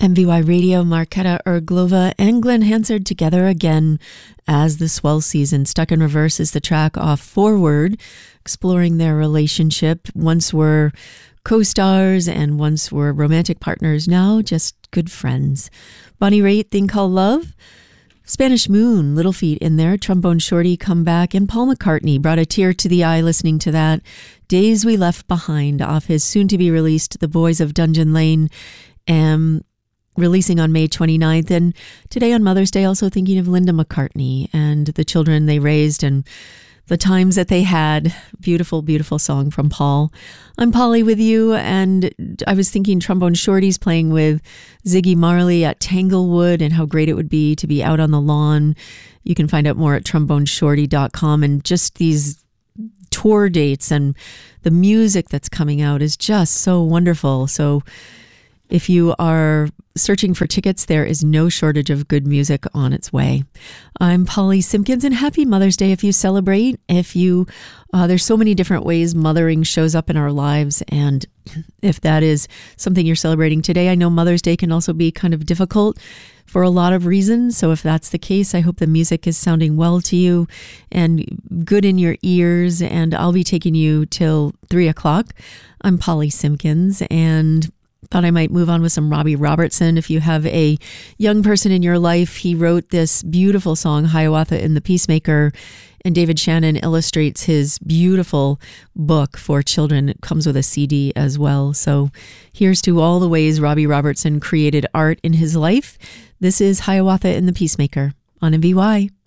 MVY Radio, Marketa Erglova and Glenn Hansard together again as the swell season. Stuck in Reverse is the track off Forward, exploring their relationship. Once were co-stars and once were romantic partners, now just good friends. Bonnie Raitt, Thing Called Love. Spanish Moon, Little Feat in there. Trombone Shorty, Come Back. And Paul McCartney brought a tear to the eye listening to that. Days We Left Behind off his soon-to-be-released The Boys of Dungeon Lane. Releasing on May 29th. And today on Mother's Day, also thinking of Linda McCartney and the children they raised and the times that they had. Beautiful, beautiful song from Paul. I'm Polly with you, and I was thinking Trombone Shorty's playing with Ziggy Marley at Tanglewood and how great it would be to be out on the lawn. You can find out more at tromboneshorty.com, and just these tour dates and the music that's coming out is just so wonderful. So if you are searching for tickets, there is no shortage of good music on its way. I'm Polly Simpkins, and happy Mother's Day if you celebrate. If you, there's so many different ways mothering shows up in our lives, and if that is something you're celebrating today, I know Mother's Day can also be kind of difficult for a lot of reasons. So if that's the case, I hope the music is sounding well to you and good in your ears, and I'll be taking you till 3 o'clock. I'm Polly Simpkins, and thought I might move on with some Robbie Robertson. If you have a young person in your life, he wrote this beautiful song, Hiawatha and the Peacemaker, and David Shannon illustrates his beautiful book for children. It comes with a CD as well. So here's to all the ways Robbie Robertson created art in his life. This is Hiawatha and the Peacemaker on MVY.